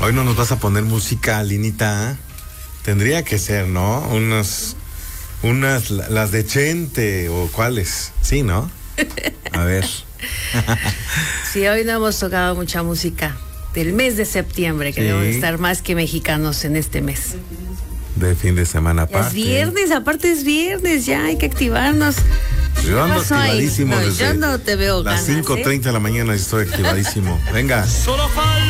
Hoy no nos vas a poner música, Linita. Tendría que ser, ¿no? Unas, las de Chente o cuáles. Sí, ¿no? A ver. Sí, hoy no hemos tocado mucha música del mes de septiembre, que debemos estar más que mexicanos en este mes. De fin de semana aparte. Es viernes, aparte es viernes, ya hay que activarnos. Yo ando activadísimo no, desde yo no te veo las ganas, 5:30 de la mañana, estoy activadísimo. Venga.